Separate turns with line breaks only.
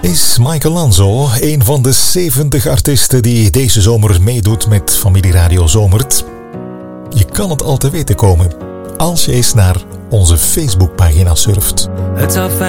is Michael Lanzo, een van de 70 artiesten die deze zomer meedoet met Familie Radio Zomert. Je kan het al te weten komen als je eens naar onze Facebookpagina surft.